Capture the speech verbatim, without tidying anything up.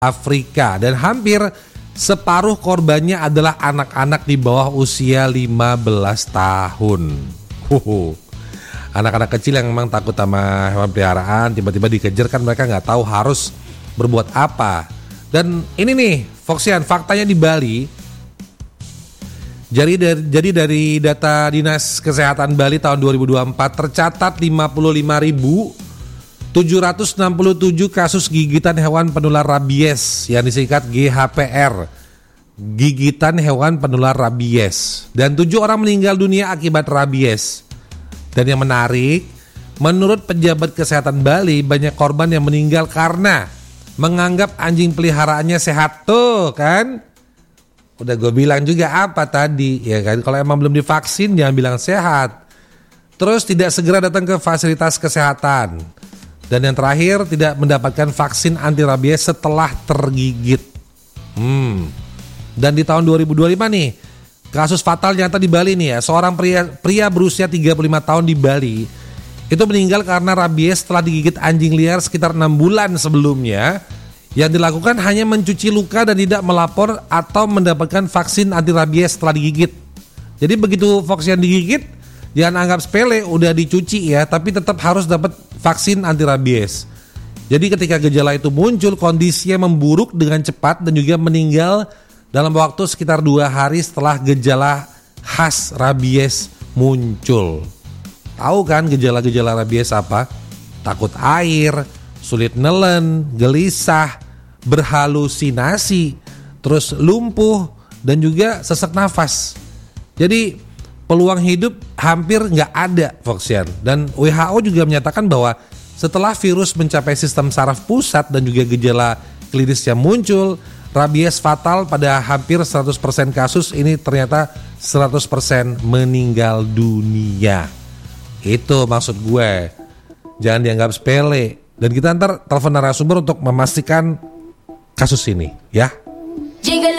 Afrika dan hampir separuh korbannya adalah anak-anak di bawah usia lima belas tahun. Huhu. Anak-anak kecil yang memang takut sama hewan peliharaan tiba-tiba dikejar, kan mereka nggak tahu harus berbuat apa. Dan ini nih Foxian, faktanya di Bali. Jadi dari, jadi dari data Dinas Kesehatan Bali tahun dua ribu dua puluh empat tercatat lima puluh lima ribu tujuh ratus enam puluh tujuh kasus gigitan hewan penular rabies yang disingkat G H P R. Gigitan hewan penular rabies. Dan tujuh orang meninggal dunia akibat rabies. Dan yang menarik, menurut pejabat kesehatan Bali, banyak korban yang meninggal karena menganggap anjing peliharaannya sehat. Tuh kan, udah gue bilang juga apa tadi, ya kan, kalau emang belum divaksin jangan bilang sehat. Terus tidak segera datang ke fasilitas kesehatan. Dan yang terakhir, tidak mendapatkan vaksin anti rabies setelah tergigit. Hmm. Dan di tahun dua ribu dua puluh lima nih, kasus fatal nyata di Bali nih ya. Seorang pria, pria berusia tiga puluh lima tahun di Bali itu meninggal karena rabies setelah digigit anjing liar sekitar enam bulan sebelumnya. Yang dilakukan hanya mencuci luka dan tidak melapor atau mendapatkan vaksin anti rabies setelah digigit. Jadi begitu Foxian digigit, jangan anggap sepele, udah dicuci ya, tapi tetap harus dapat vaksin anti rabies. Jadi ketika gejala itu muncul, kondisinya memburuk dengan cepat dan juga meninggal dalam waktu sekitar dua hari setelah gejala khas rabies muncul. Tahu kan gejala-gejala rabies apa? Takut air, sulit nelen, gelisah, berhalusinasi, terus lumpuh, dan juga sesak nafas. Jadi peluang hidup hampir nggak ada, Foxian. Dan W H O juga menyatakan bahwa setelah virus mencapai sistem saraf pusat dan juga gejala klinis yang muncul, rabies fatal pada hampir seratus persen kasus ini ternyata seratus persen meninggal dunia. Itu maksud gue. Jangan dianggap sepele. Dan kita ntar telepon narasumber untuk memastikan kasus ini, ya.